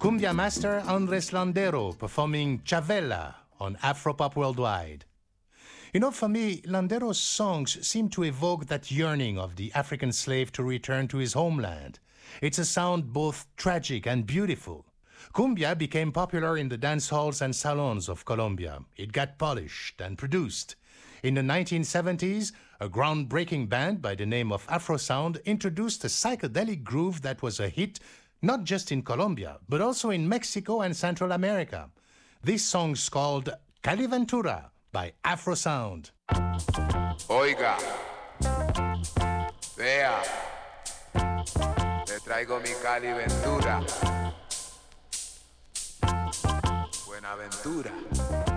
cumbia master Andres Landero performing Chavela on Afropop Worldwide. You know, for me, Landero's songs seem to evoke that yearning of the African slave to return to his homeland. It's a sound both tragic and beautiful. Cumbia became popular in the dance halls and salons of Colombia. It got polished and produced. In the 1970s, a groundbreaking band by the name of Afrosound introduced a psychedelic groove that was a hit not just in Colombia, but also in Mexico and Central America. This song's called Caliventura by Afrosound. Oiga, vea, le traigo mi Caliventura. Buenaventura.